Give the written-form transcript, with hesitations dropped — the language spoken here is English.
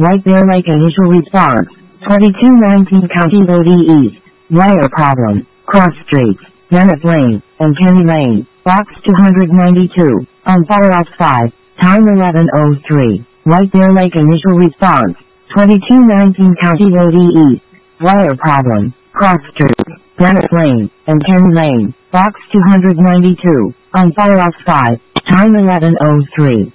White Bear Lake initial response, 2219 County Road East, wire problem, cross streets, Bennett Lane, and Kenny Lane, box 292, on follow-up 5, time 11:03. White Bear Lake initial response, 2219 County Road East, wire problem, cross streets, Bennett Lane, and Kenny Lane, box 292, on follow-up 5, time 11:03.